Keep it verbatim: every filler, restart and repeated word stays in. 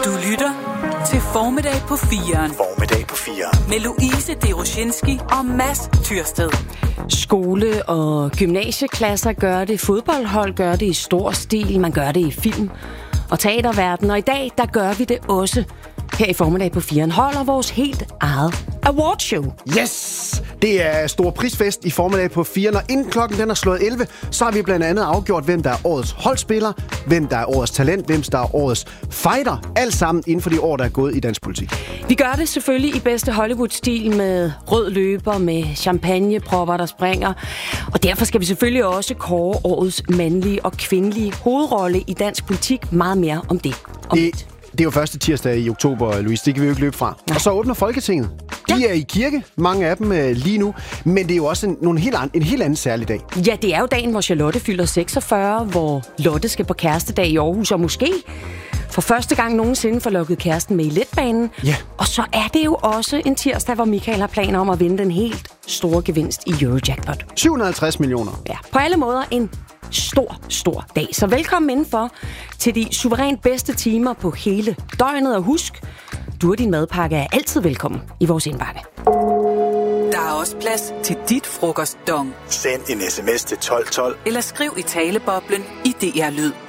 Du lytter til Formiddag på firen. Formiddag på firen. Med Louise Deroshinski og Mads Tyrsted. Skole- og gymnasieklasser gør det, fodboldhold gør det i stor stil, man gør det i film- og teaterverden, og i dag, der gør vi det også her i Formiddag på firen. Holder vores helt eget awardshow. Yes! Det er stor prisfest i Formiddag på firen, og inden klokken den er slået elleve, så har vi blandt andet afgjort, hvem der er årets holdspiller, hvem der er årets talent, hvem der er årets fighter, alt sammen inden for de år, der er gået i dansk politik. Vi gør det selvfølgelig i bedste Hollywood-stil med rød løber, med champagnepropper, der springer. Og derfor skal vi selvfølgelig også kåre årets mandlige og kvindelige hovedrolle i dansk politik. Meget mere om det. Om det Det er jo første tirsdag i oktober, Louise. Det kan vi jo ikke løbe fra. Nej. Og så åbner Folketinget. De ja. er i kirke, mange af dem øh, lige nu. Men det er jo også en, nogle helt an, en helt anden særlig dag. Ja, det er jo dagen, hvor Charlotte fylder seksogfyrre, hvor Lotte skal på kærestedag i Aarhus, og måske for første gang nogensinde får lukket kæresten med i letbanen. Ja. Og så er det jo også en tirsdag, hvor Michael har planer om at vinde den helt store gevinst i Eurojackpot. syv hundrede og halvtreds millioner. Ja, på alle måder en stor, stor dag. Så velkommen indenfor til de suverænt bedste timer på hele døgnet. Og husk, du og din madpakke er altid velkommen i vores indbakke. Der er også plads til dit frokostdong. Send en sms til tolv tolv. Eller skriv i taleboblen i D R Lyd.